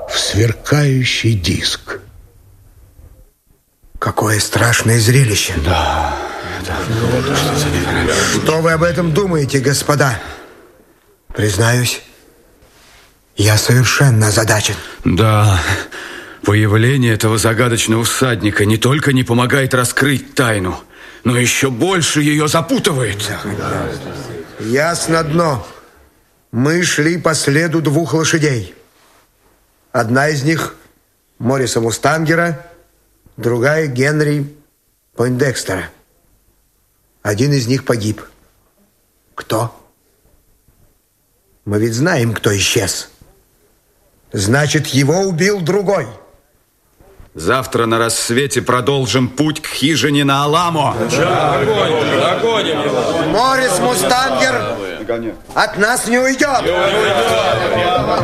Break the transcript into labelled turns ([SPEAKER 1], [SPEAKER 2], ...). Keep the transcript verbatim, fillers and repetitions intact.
[SPEAKER 1] в сверкающий диск.
[SPEAKER 2] Какое страшное зрелище.
[SPEAKER 1] Да. да.
[SPEAKER 2] Что вы об этом думаете, господа? Признаюсь, я совершенно озадачен.
[SPEAKER 3] Да, появление этого загадочного всадника не только не помогает раскрыть тайну, но еще больше ее запутывает.
[SPEAKER 2] Ясно одно. Мы шли по следу двух лошадей. Одна из них Морриса Мустангера, другая Генри Пойндекстера. Один из них погиб. Кто? Мы ведь знаем, кто исчез. Значит, его убил другой.
[SPEAKER 3] Завтра на рассвете продолжим путь к хижине на Аламо.
[SPEAKER 2] Моррис Мустангер от нас не уйдет.